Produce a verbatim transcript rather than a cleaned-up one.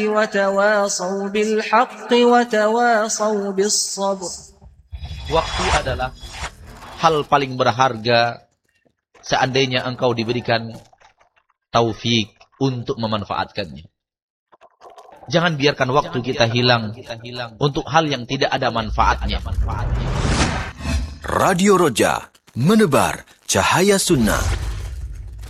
وتواصوا بالحق وتواصوا بالصبر. Waktu adalah hal paling berharga seandainya engkau diberikan taufik untuk memanfaatkannya. Jangan biarkan waktu kita hilang untuk hal yang tidak ada manfaatnya. Radio Roja, menebar cahaya sunnah.